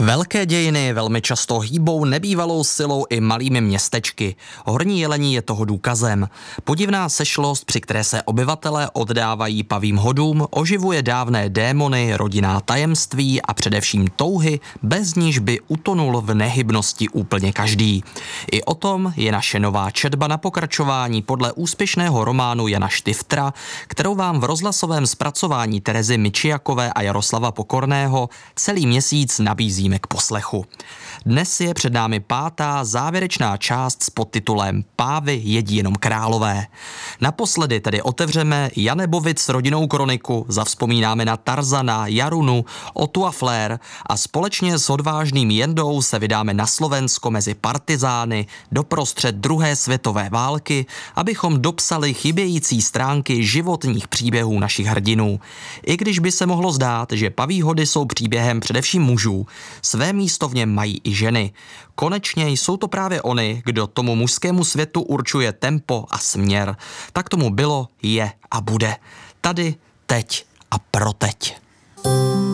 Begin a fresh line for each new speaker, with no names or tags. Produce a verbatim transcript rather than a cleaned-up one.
Velké dějiny velmi často hýbou nebývalou silou i malými městečky. Horní Jelení je toho důkazem. Podivná sešlost, při které se obyvatelé oddávají pavým hodům, oživuje dávné démony, rodinná tajemství a především touhy, bez níž by utonul v nehybnosti úplně každý. I o tom je naše nová četba na pokračování podle úspěšného románu Jana Štiftra, kterou vám v rozhlasovém zpracování Terezy Mičiakové a Jaroslava Pokorného celý měsíc nabízíme k poslechu. Dnes je před námi pátá závěrečná část s podtitulem Pávy jedí jenom králové. Naposledy tedy otevřeme Janebovic rodinnou kroniku, zavzpomínáme na Tarzana, Jarunu, Otu a Flair a společně s odvážným Jendou se vydáme na Slovensko mezi partizány doprostřed druhé světové války, abychom dopsali chybějící stránky životních příběhů našich hrdinů. I když by se mohlo zdát, že paví hody jsou příběhem především mužů, své místo v něm mají i ženy. Konečně jsou to právě oni, kdo tomu mužskému světu určuje tempo a směr. Tak tomu bylo, je a bude. Tady, teď a pro teď.